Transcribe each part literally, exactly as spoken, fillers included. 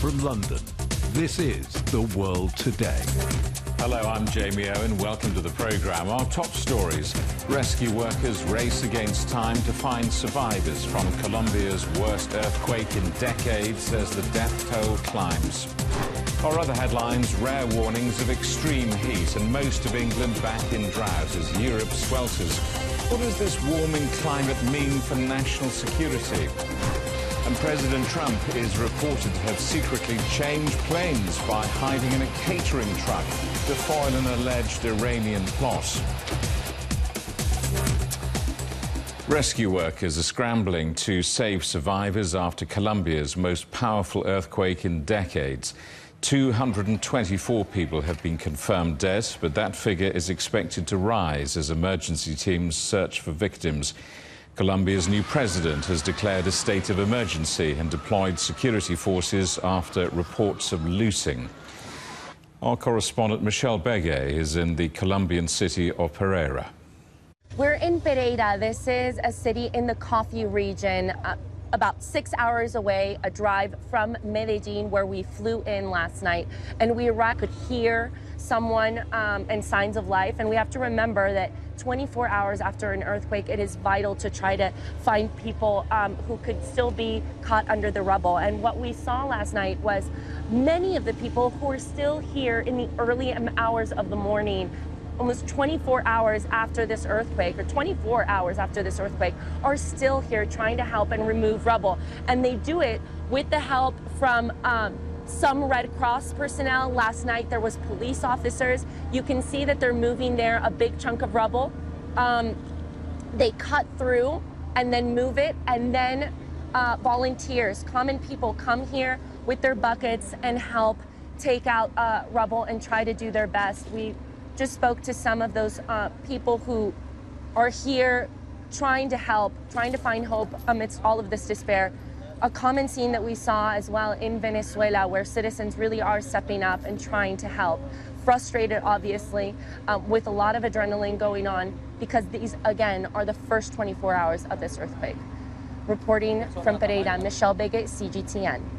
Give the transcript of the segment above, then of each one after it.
from London, this is The World Today. Hello, I'm Jamie Owen. Welcome to the programme. Our top stories. Rescue workers race against time to find survivors from Colombia's worst earthquake in decades as the death toll climbs. Our other headlines, rare warnings of extreme heat and most of England back in drought as Europe swelters. What does this warming climate mean for national security? And President Trump is reported to have secretly changed planes by hiding in a catering truck to foil an alleged Iranian plot. Rescue workers are scrambling to save survivors after Colombia's most powerful earthquake in decades. two hundred twenty-four people have been confirmed dead, but that figure is expected to rise as emergency teams search for victims. Colombia's new president has declared a state of emergency and deployed security forces after reports of looting. Our correspondent Michelle Begue is in the Colombian city of Pereira. We're in Pereira. This is a city in the coffee region, uh, about six hours away, a drive from Medellin, where we flew in last night. And we arrived, could hear someone um, and signs of life. And we have to remember that twenty-four hours after an earthquake, it is vital to try to find people um, who could still be caught under the rubble. And what we saw last night was many of the people who are still here in the early hours of the morning, almost twenty-four hours after this earthquake, or twenty-four hours after this earthquake, are still here trying to help and remove rubble. And they do it with the help from um, some Red Cross personnel. Last night there was police officers. You can see that they're moving there a big chunk of rubble. Um, they cut through and then move it, and then uh, volunteers, common people, come here with their buckets and help take out uh, rubble and try to do their best. We just spoke to some of those uh, people who are here trying to help, trying to find hope amidst all of this despair. A common scene that we saw as well in Venezuela, where citizens really are stepping up and trying to help. Frustrated, obviously, um, with a lot of adrenaline going on, because these, again, are the first twenty-four hours of this earthquake. Reporting from Pereira, Michelle Begue, C G T N.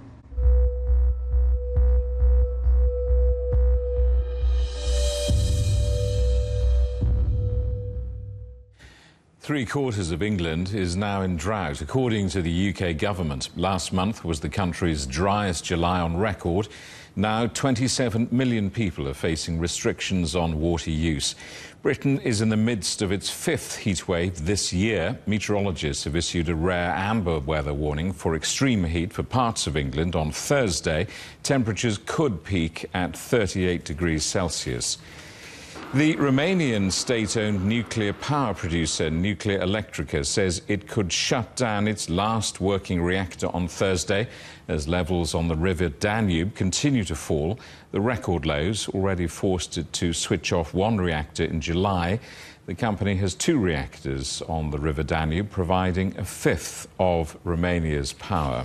Three quarters of England is now in drought, according to the U K government. Last month was the country's driest July on record. Now twenty-seven million people are facing restrictions on water use. Britain is in the midst of its fifth heatwave this year. Meteorologists have issued a rare amber weather warning for extreme heat for parts of England on Thursday. Temperatures could peak at thirty-eight degrees Celsius. The Romanian state-owned nuclear power producer Nuclear Electrica says it could shut down its last working reactor on Thursday as levels on the river Danube continue to fall. The record lows already forced it to switch off one reactor in July. The company has two reactors on the river Danube, providing a fifth of Romania's power.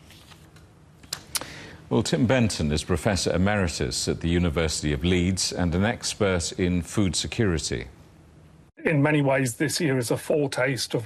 Well, Tim Benton is Professor Emeritus at the University of Leeds and an expert in food security. In many ways, this year is a foretaste of